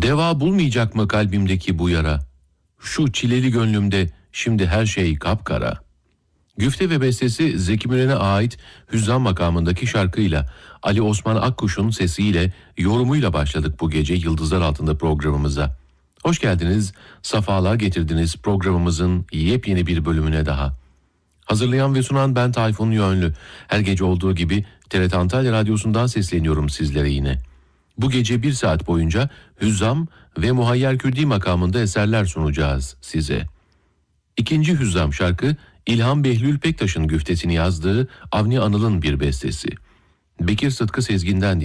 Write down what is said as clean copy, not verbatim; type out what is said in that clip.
Deva bulmayacak mı kalbimdeki bu yara? Şu çileli gönlümde şimdi her şey kapkara. Güfte ve bestesi Zeki Müren'e ait Hüzzam makamındaki şarkıyla Ali Osman Akkuş'un sesiyle, yorumuyla başladık bu gece Yıldızlar Altında programımıza. Hoş geldiniz, safalar getirdiniz programımızın yepyeni bir bölümüne daha. Hazırlayan ve sunan ben Tayfun Yönlü. Her gece olduğu gibi TRT Antalya Radyosu'ndan sesleniyorum sizlere yine. Bu gece 1 saat boyunca Hüzzam ve Muhayyer Kürdi makamında eserler sunacağız size. İkinci Hüzzam şarkı İlham Behlül Pektaş'ın güftesini yazdığı Avni Anıl'ın bir bestesi. Bekir Sıtkı Sezgin'den